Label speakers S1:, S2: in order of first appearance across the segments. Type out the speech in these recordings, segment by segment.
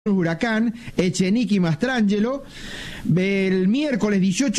S1: Huracán, Echenique y Mastrangelo. El miércoles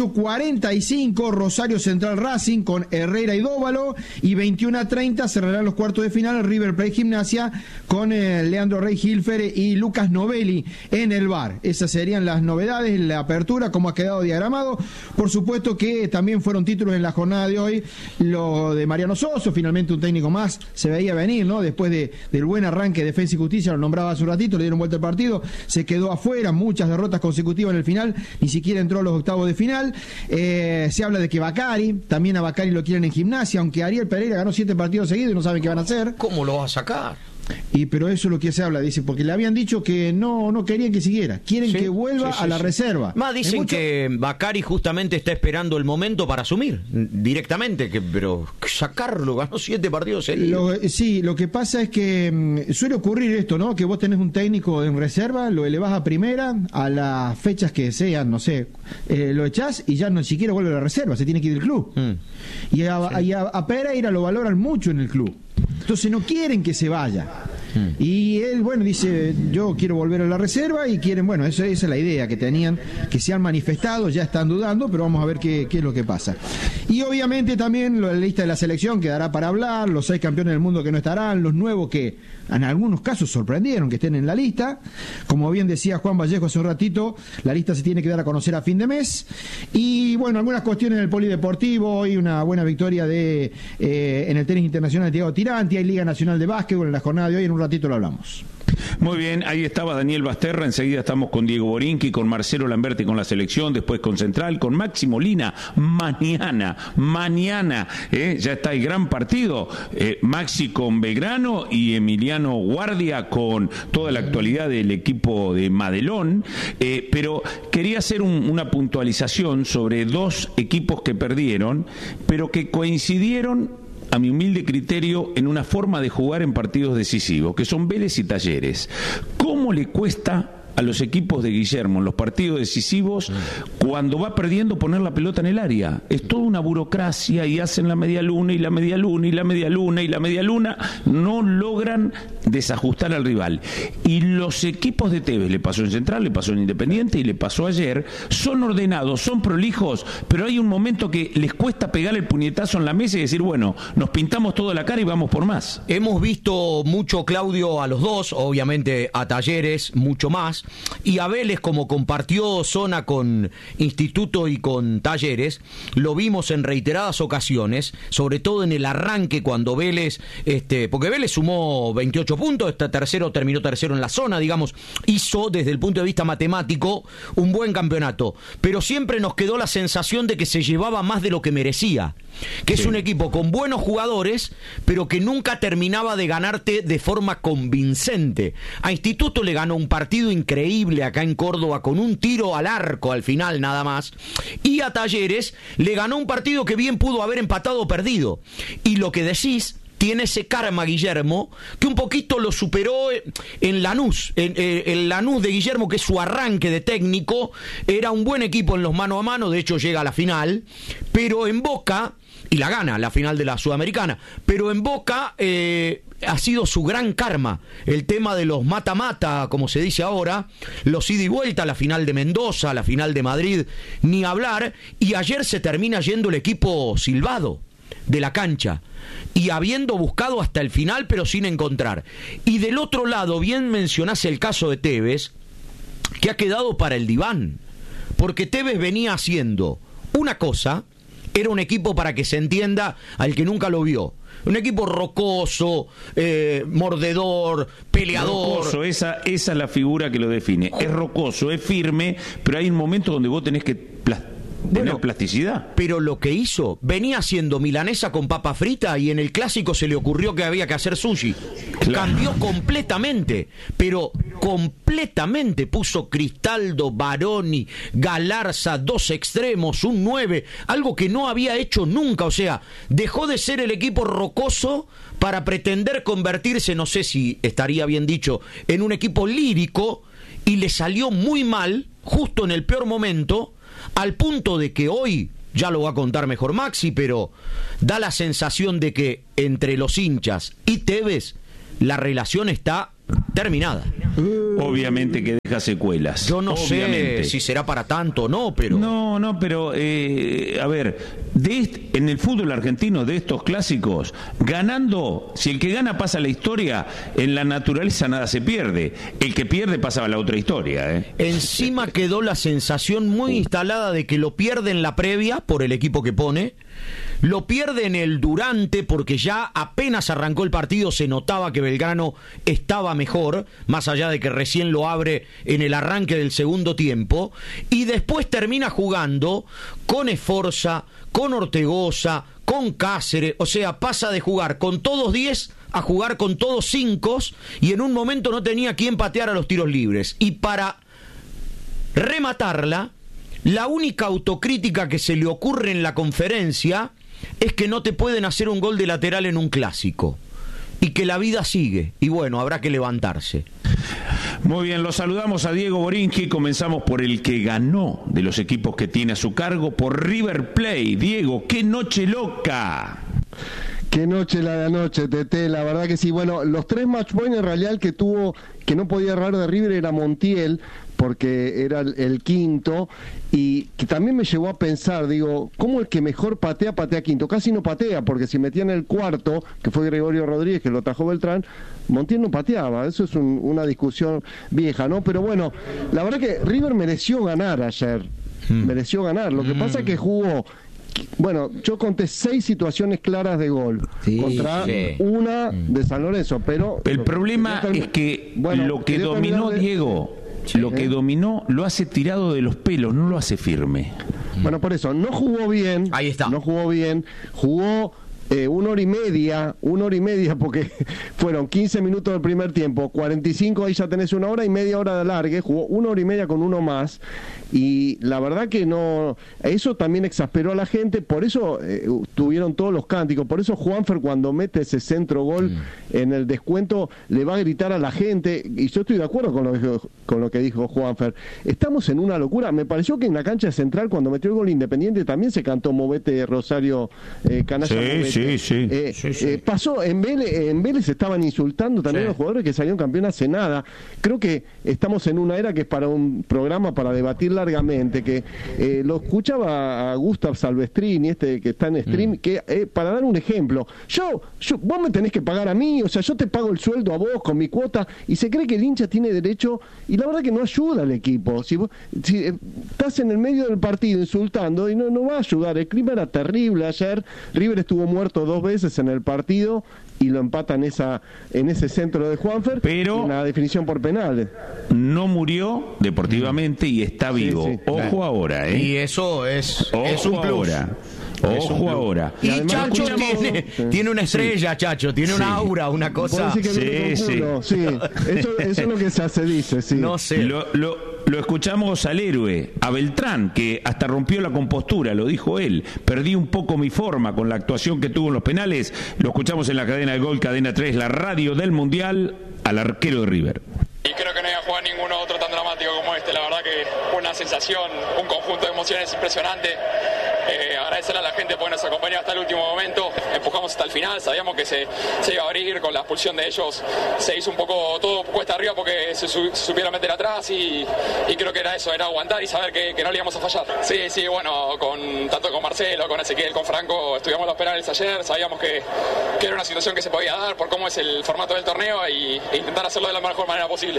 S1: 18:45 Rosario Central Racing con Herrera y Dóvalo, y 21:30 cerrarán los cuartos de final River Plate Gimnasia con Leandro Rey Hilfer y Lucas Novelli en el VAR. Esas serían las novedades en la apertura, como ha quedado diagramado. Por supuesto que también fueron títulos en la jornada de hoy, lo de Mariano Soso, finalmente un técnico más, se veía venir, ¿no? Después del buen arranque de Defensa y Justicia, lo nombraba hace un ratito, le dieron vuelta al partido, se quedó afuera, muchas derrotas consecutivas en el final, ni siquiera entró a los octavos de final. Se habla de que Bacari, también a Bacari lo quieren en Gimnasia, aunque Ariel Pereira ganó 7 partidos seguidos y no saben qué van a hacer.
S2: ¿Cómo lo va a sacar?
S1: Pero eso es lo que se habla, dice, porque le habían dicho que no querían que siguiera, quieren que vuelva a la reserva.
S2: Más dicen que Bacari justamente está esperando el momento para asumir directamente, pero sacarlo, ganó 7 partidos seguidos.
S1: Sí, lo que pasa es que suele ocurrir esto, ¿no? Que vos tenés un técnico en reserva, lo elevás a primera, a las fechas que sean, no sé, lo echás y ya no siquiera vuelve a la reserva, se tiene que ir del club. Y a Pereira lo valoran mucho en el club. Entonces no quieren que se vaya. Y él, bueno, dice, yo quiero volver a la reserva, y quieren, bueno, esa es la idea que tenían, que se han manifestado, ya están dudando, pero vamos a ver qué es lo que pasa. Y obviamente también la lista de la selección quedará para hablar, los 6 campeones del mundo que no estarán, los nuevos que en algunos casos sorprendieron que estén en la lista. Como bien decía Juan Vallejo hace un ratito, la lista se tiene que dar a conocer a fin de mes. Y bueno, algunas cuestiones del polideportivo, hoy una buena victoria en el tenis internacional de Thiago Tiranti, hay Liga Nacional de Básquetbol en la jornada de hoy, en un ratito lo hablamos.
S3: Muy bien, ahí estaba Daniel Basterra, enseguida estamos con Diego Borinqui, con Marcelo Lamberti con la selección, después con Central, con Máximo Lina, mañana, ya está el gran partido, Maxi con Belgrano y Emiliano Guardia con toda la actualidad del equipo de Madelón, pero quería hacer una puntualización sobre 2 equipos que perdieron, pero que coincidieron, a mi humilde criterio, en una forma de jugar en partidos decisivos, que son Vélez y Talleres. ¿Cómo le cuesta a los equipos de Guillermo en los partidos decisivos, cuando va perdiendo, poner la pelota en el área? Es toda una burocracia, y hacen la media luna y la media luna y la media luna y la media luna, no logran desajustar al rival. Y los equipos de Tevez, le pasó en Central, le pasó en Independiente y le pasó ayer, son ordenados, son prolijos, pero hay un momento que les cuesta pegar el puñetazo en la mesa y decir, bueno, nos pintamos toda la cara y vamos por más.
S2: Hemos visto mucho, Claudio, a los dos, obviamente a Talleres mucho más, y a Vélez, como compartió zona con Instituto y con Talleres, lo vimos en reiteradas ocasiones, sobre todo en el arranque, cuando Vélez, porque Vélez sumó 28 puntos, terminó tercero en la zona, digamos, hizo desde el punto de vista matemático un buen campeonato, pero siempre nos quedó la sensación de que se llevaba más de lo que merecía, que es un equipo con buenos jugadores, pero que nunca terminaba de ganarte de forma convincente. A Instituto le ganó un partido increíble acá en Córdoba con un tiro al arco al final nada más, y a Talleres le ganó un partido que bien pudo haber empatado o perdido. Y lo que decís, tiene ese karma Guillermo, que un poquito lo superó en Lanús. El Lanús de Guillermo, que es su arranque de técnico, era un buen equipo en los mano a mano, de hecho llega a la final, pero en Boca, y la gana, la final de la Sudamericana, pero en Boca ha sido su gran karma, el tema de los mata-mata, como se dice ahora, los ida y vuelta, la final de Mendoza, la final de Madrid, ni hablar, y ayer se termina yendo el equipo silbado de la cancha, y habiendo buscado hasta el final, pero sin encontrar. Y del otro lado, bien mencionás el caso de Tevez, que ha quedado para el diván, porque Tevez venía haciendo una cosa, era un equipo, para que se entienda al que nunca lo vio, un equipo rocoso, mordedor, peleador.
S3: Rocoso, esa es la figura que lo define. Es rocoso, es firme, pero hay un momento donde vos tenés que tener plasticidad.
S2: Pero lo que hizo, venía haciendo milanesa con papa frita, y en el clásico se le ocurrió que había que hacer sushi. Claro. Cambió completamente, pero completamente. Puso Cristaldo, Baroni, Galarza, 2 extremos, un 9, algo que no había hecho nunca. O sea, dejó de ser el equipo rocoso para pretender convertirse, no sé si estaría bien dicho, en un equipo lírico, y le salió muy mal, justo en el peor momento, al punto de que hoy, ya lo va a contar mejor Maxi, pero da la sensación de que entre los hinchas y Tevez la relación está terminada.
S3: obviamente que deja secuelas.
S2: Yo no sé si será para tanto o no, pero...
S3: No, pero, a ver, en el fútbol argentino, de estos clásicos, ganando, si el que gana pasa a la historia, en la naturaleza nada se pierde. El que pierde pasa a la otra historia, ¿eh?
S2: Encima quedó la sensación muy instalada de que lo pierde en la previa por el equipo que pone, lo pierde en el durante porque ya apenas arrancó el partido se notaba que Belgrano estaba mejor, más allá de que recién lo abre en el arranque del segundo tiempo, y después termina jugando con Esforza, con Ortegoza, con Cáceres, o sea, pasa de jugar con todos 10 a jugar con todos 5, y en un momento no tenía quien patear a los tiros libres. Y para rematarla, la única autocrítica que se le ocurre en la conferencia es que no te pueden hacer un gol de lateral en un clásico y que la vida sigue y bueno, habrá que levantarse.
S3: Muy bien, los saludamos a Diego Borinqui. Comenzamos por el que ganó de los equipos que tiene a su cargo, por River Plate. Diego, qué noche loca.
S4: Qué noche la de anoche, Tete, la verdad que sí. Bueno, los 3 match points en realidad el que tuvo, que no podía errar de River era Montiel, porque era el quinto, y que también me llevó a pensar, digo, ¿cómo el que mejor patea quinto? Casi no patea, porque si metían el cuarto, que fue Gregorio Rodríguez, que lo atajó Beltrán, Montiel no pateaba. Eso es una discusión vieja, ¿no? Pero bueno, la verdad que River mereció ganar ayer, mereció ganar. Lo que pasa es que jugó... Bueno, yo conté 6 situaciones claras de gol contra una de San Lorenzo, pero...
S3: El problema es que lo que dominó Diego... Lo que dominó lo hace tirado de los pelos, no lo hace firme.
S4: Bueno, por eso, no jugó bien.
S2: Ahí está.
S4: No jugó bien, jugó 1 hora y media, porque fueron 15 minutos del primer tiempo, 45, ahí ya tenés 1 hora y media hora de alargue, jugó 1 hora y media con uno más, y la verdad que no, eso también exasperó a la gente, por eso tuvieron todos los cánticos, por eso Juanfer cuando mete ese centro gol en el descuento le va a gritar a la gente, y yo estoy de acuerdo con lo que dijo Juanfer, estamos en una locura. Me pareció que en la cancha central cuando metió el gol Independiente también se cantó Movete Rosario Canalla Movete. Sí. Pasó, en Vélez estaban insultando también a los jugadores que salieron campeón hace nada. Creo que estamos en una era que es para un programa para debatir largamente, que lo escuchaba a Gustav Salvestrini, que está en stream, que para dar un ejemplo, vos me tenés que pagar a mí, o sea, yo te pago el sueldo a vos con mi cuota, y se cree que el hincha tiene derecho, y la verdad que no ayuda al equipo. Si estás en el medio del partido insultando, y no va a ayudar. El clima era terrible ayer, River estuvo muerto 2 veces en el partido y lo empata en ese centro de Juanfer, pero una definición por penales.
S3: No murió deportivamente y está vivo. Sí. Ojo ahora,
S2: Y eso es un plus.
S3: Ojo ahora.
S2: Y Chacho tiene una estrella, Chacho, tiene una aura, una cosa.
S4: Sí. Eso es lo que se dice, sí.
S3: No sé. Lo escuchamos al héroe, a Beltrán, que hasta rompió la compostura, lo dijo él. Perdí un poco mi forma con la actuación que tuvo en los penales. Lo escuchamos en la cadena de Gol, Cadena 3, la radio del Mundial, al arquero de River.
S5: Y creo que no iba a jugar ninguno otro tan dramático como este. La verdad que fue una sensación, un conjunto de emociones impresionante. Agradecerle a la gente por nos acompañó hasta el último momento. Empujamos hasta el final, sabíamos que se iba a abrir con la expulsión de ellos. Se hizo un poco todo cuesta arriba porque se supieron meter atrás y creo que era eso, era aguantar y saber que no le íbamos a fallar. Sí, bueno, tanto con Marcelo, con Ezequiel, con Franco, estudiamos los penales ayer, sabíamos que era una situación que se podía dar por cómo es el formato del torneo e intentar hacerlo de la mejor manera posible.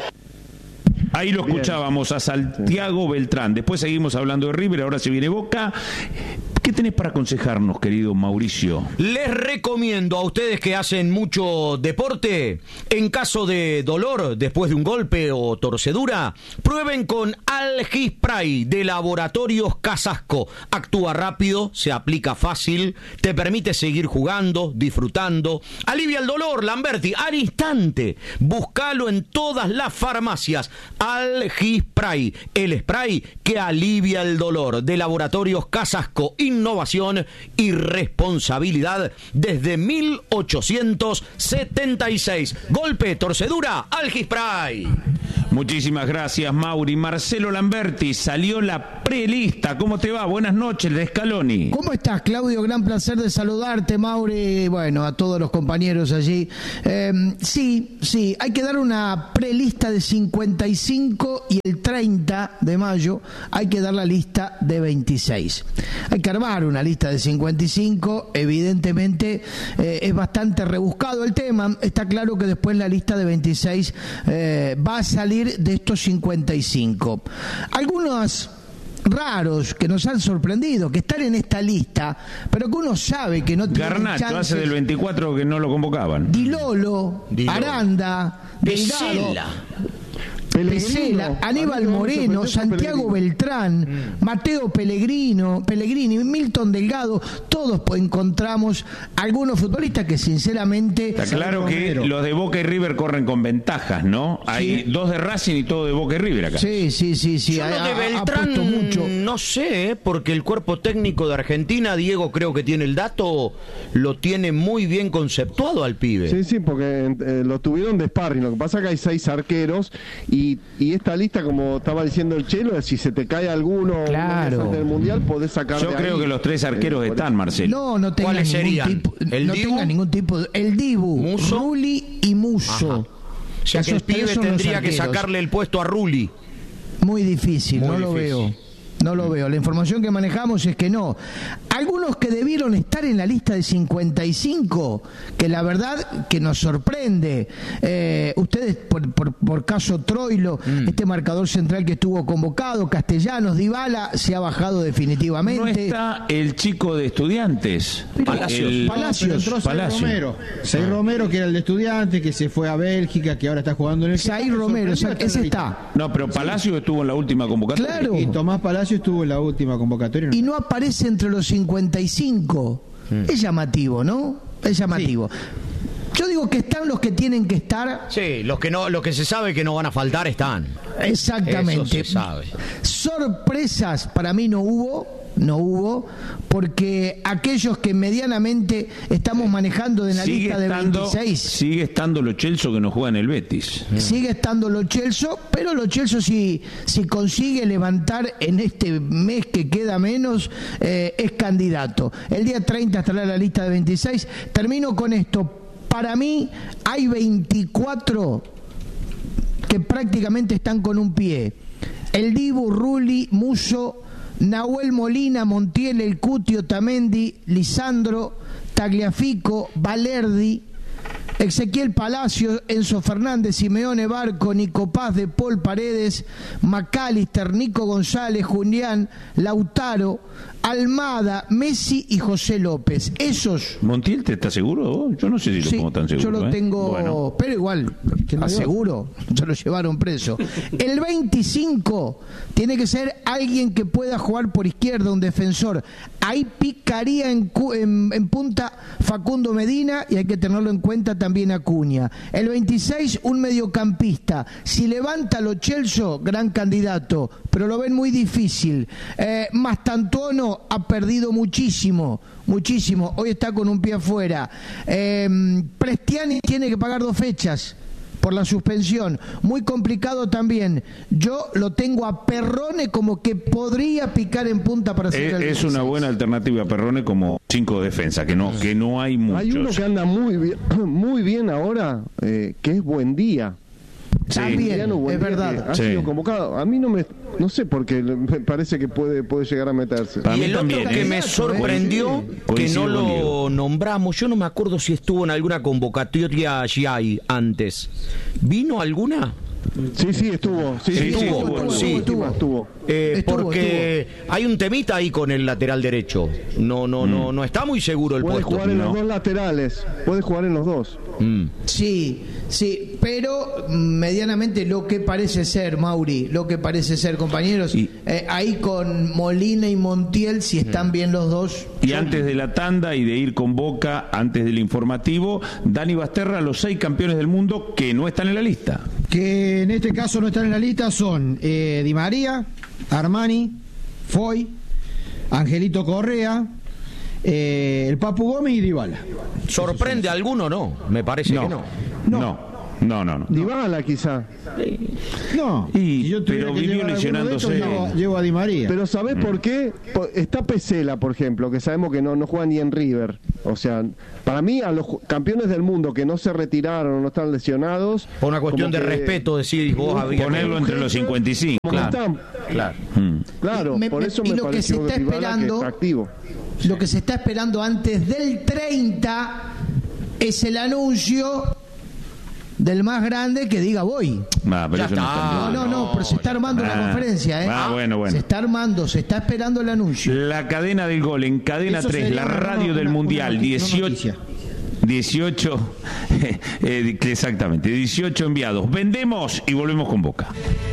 S3: Ahí lo escuchábamos a Santiago Beltrán. Después seguimos hablando de River, ahora se viene Boca. ¿Qué tenés para aconsejarnos, querido Mauricio?
S2: Les recomiendo a ustedes que hacen mucho deporte, en caso de dolor después de un golpe o torcedura, prueben con Algispray de Laboratorios Casasco. Actúa rápido, se aplica fácil, te permite seguir jugando, disfrutando, alivia el dolor, Lamberti, al instante. Búscalo en todas las farmacias. Algispray, el spray que alivia el dolor de Laboratorios Casasco. Y innovación y responsabilidad desde 1876. Golpe, torcedura, Algispray.
S3: Muchísimas gracias, Mauri. Marcelo Lamberti, salió la prelista. ¿Cómo te va? Buenas noches, de Scaloni.
S6: ¿Cómo estás, Claudio? Gran placer de saludarte, Mauri. Bueno, a todos los compañeros allí. Sí, hay que dar una prelista de 55 y el 30 de mayo hay que dar la lista de 26. Hay que armar una lista de 55. Evidentemente es bastante rebuscado el tema. Está claro que después la lista de 26 va a salir de estos 55. Algunos raros que nos han sorprendido, que están en esta lista, pero que uno sabe que no tienen
S3: Garnacho,
S6: chances.
S3: hace del 24 que no lo convocaban.
S6: Dilolo, Aranda, Delgado, Pesela, Aníbal Moreno, Santiago Beltrán, Mateo Pellegrini, Milton Delgado, todos encontramos algunos futbolistas que sinceramente...
S3: Está claro que los de Boca y River corren con ventajas, ¿no? Hay dos de Racing y todo de Boca y River acá.
S6: Sí.
S2: Yo lo de Beltrán mucho. No sé, porque el cuerpo técnico de Argentina, Diego creo que tiene el dato, lo tiene muy bien conceptuado al pibe.
S4: Sí, porque lo tuvieron de sparring. Lo que pasa es que hay 6 arqueros y esta lista, como estaba diciendo el Chelo, si se te cae alguno
S6: claro.
S4: del Mundial, podés sacar.
S3: Yo creo que los 3 arqueros están, Marcelo.
S6: No tenga
S2: ¿Cuáles serían?
S6: Ningún tipo. El Dibu,
S2: Musso,
S6: Rulli y Musso.
S2: Ajá. O sea que el pibe tendría que sacarle el puesto a Rulli.
S6: Muy difícil,
S2: Muy
S6: no lo
S2: difícil.
S6: veo. No lo veo. La información que manejamos es que no. Algunos que debieron estar en la lista de 55, que la verdad que nos sorprende. Ustedes, por caso Troilo, este marcador central que estuvo convocado, Castellanos, Dybala, se ha bajado definitivamente.
S3: No está el chico de Estudiantes.
S6: Palacios.
S1: Zair Romero, que era el de Estudiantes, que se fue a Bélgica, que ahora está jugando en el...
S6: Zair Romero, ese está.
S3: No, pero Palacio estuvo en la última convocatoria.
S6: Claro.
S1: Y Tomás Palacio estuvo en la última convocatoria.
S6: Y no aparece entre los 55. Es llamativo, ¿no? Es llamativo. Sí. Yo digo que están los que tienen que estar.
S2: Sí, los que se sabe que no van a faltar están.
S6: Exactamente.
S2: Eso se sabe.
S6: Sorpresas para mí no hubo, porque aquellos que medianamente estamos manejando de la lista de 26...
S3: Sigue estando Lo Celso, que no juega en el Betis.
S6: Sigue estando Lo Celso, pero Lo Celso si consigue levantar en este mes que queda menos, es candidato. El día 30 estará la lista de 26. Termino con esto. Para mí hay 24 que prácticamente están con un pie. El Dibu, Rulli, Musso, Nahuel Molina, Montiel, El Cuti, Otamendi, Lisandro, Tagliafico, Valerdi, Ezequiel Palacios, Enzo Fernández, Simeone Barco, Nico Paz, De Paul, Paredes, McAllister, Nico González, Julián, Lautaro, Almada, Messi y José López. Esos...
S3: ¿Montiel te está seguro? Yo no sé si lo pongo tan seguro.
S6: Yo lo tengo, bueno. Pero igual, aseguro, se lo llevaron preso. El 25 tiene que ser alguien que pueda jugar por izquierda, un defensor. Ahí picaría en punta Facundo Medina y hay que tenerlo en cuenta también Acuña. El 26, un mediocampista. Si levanta Lo Celso, gran candidato, pero lo ven muy difícil. Mastantuono ha perdido muchísimo. Hoy está con un pie afuera. Prestiani tiene que pagar 2 fechas por la suspensión. Muy complicado también. Yo lo tengo a Perrone como que podría picar en punta para hacer el
S3: Es una buena alternativa a Perrone como 5 de defensa, que no hay muchos.
S4: Hay uno que anda muy bien ahora, que es Buendía.
S6: También, es verdad.
S4: Ha sido convocado. A mí no sé por qué me parece que puede llegar a meterse.
S2: Y el otro que me sorprendió, que no lo nombramos, yo no me acuerdo si estuvo en alguna convocatoria allí antes. ¿Vino alguna?
S4: Sí, estuvo. Estuvo.
S2: Porque hay un temita ahí con el lateral derecho. No está muy seguro el puesto.
S4: Puede jugar en los dos laterales. Puede jugar en los dos.
S6: Sí, pero medianamente lo que parece ser, Mauri, compañeros, ahí con Molina y Montiel, si están bien los dos.
S3: Y antes de la tanda y de ir con Boca, antes del informativo, Dani Basterra, los 6 campeones del mundo que no están en la lista.
S1: Que en este caso no están en la lista son Di María, Armani, Foy, Angelito Correa, el Papu Gómez y Dybala.
S2: ¿Sorprende a alguno? No, me parece que no.
S3: No.
S4: Dybala quizá.
S1: No,
S3: Y,
S1: si yo tuviera
S3: pero
S1: que
S3: vivió
S1: llevar alguno de estos,
S3: lesionándose.
S1: llevo a Di María.
S4: Pero ¿sabés por qué? Está Pesela, por ejemplo, que sabemos que no juega ni en River. O sea, para mí, a los campeones del mundo que no se retiraron o no están lesionados...
S2: Por una cuestión de
S4: como que-
S2: respeto, decís vos, había
S3: Ponerlo entre los 55.
S4: como que
S2: Claro.
S4: están- Claro,
S6: Me-
S4: por
S6: me-
S4: eso
S6: y
S4: me
S6: lo que
S4: pareció
S6: se está
S4: Dybala
S6: esperando-
S4: que está activo.
S6: Lo que se está esperando antes del 30 es el anuncio del más grande que diga voy.
S3: Pero
S2: Ya
S3: eso
S2: está.
S6: No, pero se está armando la conferencia, ¿eh?
S3: Bueno.
S6: Se está armando, se está esperando el anuncio.
S3: La cadena del gol en Cadena
S1: Eso
S3: 3,
S1: sería
S3: la radio
S1: una
S3: del Mundial,
S1: noticia.
S3: 18, exactamente, 18 enviados. Vendemos y volvemos con Boca.